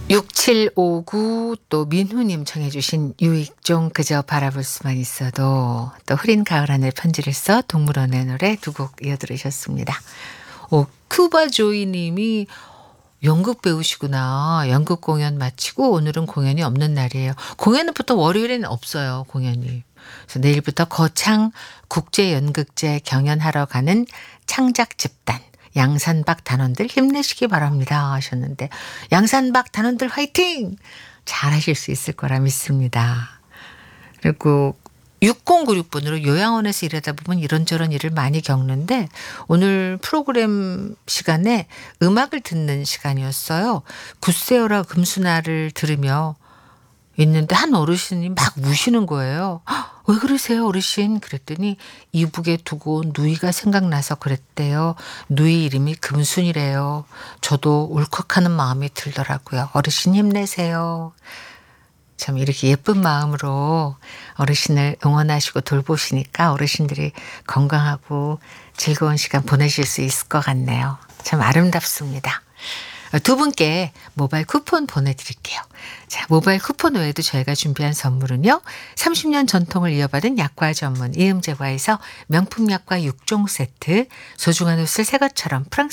6759 또 민후님 청해 주신 유익종 그저 바라볼 수만 있어도 또 흐린 가을 하늘 편지를 써 동물원의 노래 두 곡 이어 들으셨습니다. 큐바 조이 님이 연극 배우시구나. 연극 공연 마치고 오늘은 공연이 없는 날이에요. 공연은 보통 월요일에는 없어요, 공연이. 그래서 내일부터 거창 국제연극제 경연하러 가는 창작 집단 양산박 단원들 힘내시기 바랍니다 하셨는데, 양산박 단원들 화이팅! 잘하실 수 있을 거라 믿습니다. 그리고 6096번으로 요양원에서 일하다 보면 이런저런 일을 많이 겪는데 오늘 프로그램 시간에 음악을 듣는 시간이었어요. 굿세어라 금수나를 들으며 있는데 한 어르신이 막 우시는 거예요. 왜 그러세요 어르신? 그랬더니 이북에 두고 온 누이가 생각나서 그랬대요. 누이 이름이 금순이래요. 저도 울컥하는 마음이 들더라고요. 어르신 힘내세요. 참 이렇게 예쁜 마음으로 어르신을 응원하시고 돌보시니까 어르신들이 건강하고 즐거운 시간 보내실 수 있을 것 같네요. 참 아름답습니다. 두 분께 모바일 쿠폰 보내드릴게요. 자, 모바일 쿠폰 외에도 저희가 준비한 선물은요. 30년 전통을 이어받은 약과 전문 이음제과에서 명품 약과 6종 세트, 소중한 옷을 새 것처럼 프랑스